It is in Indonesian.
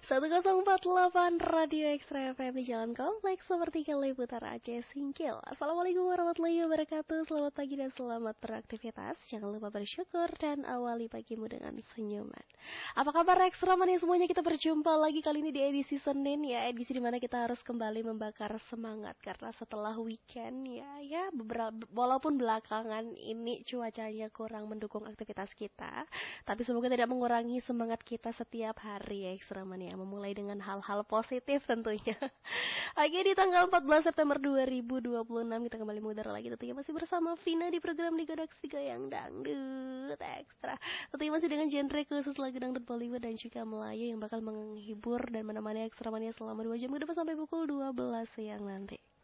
1048 Radio Extra FM di Jalan Kompleks seperti Liputan Aceh Singkil. Assalamualaikum warahmatullahi wabarakatuh. Selamat pagi dan selamat beraktivitas. Jangan lupa bersyukur dan awali pagimu dengan senyuman. Apa kabar Extra Mania semuanya? Kita berjumpa lagi kali ini di edisi Senin ya, edisi dimana kita harus kembali membakar semangat karena setelah weekend ya walaupun belakangan ini cuacanya kurang mendukung aktivitas kita, tapi semoga tidak mengurangi semangat kita setiap hari ya Extra Mania. Memulai dengan hal-hal positif tentunya. Oke, di tanggal 14 September 2026 kita kembali mengudara lagi tentunya masih bersama Vina di program di Galaksi Goyang Dangdut Extra. Tentunya masih dengan genre khusus lagu dangdut Bollywood dan juga Melayu yang bakal menghibur dan menemani Extra Mania selama 2 jam ke depan sampai pukul 12 siang nanti.